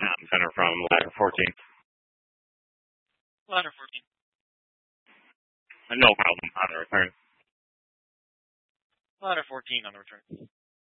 Center from ladder 14. Ladder 14. No problem on the return. Ladder 14 on the return.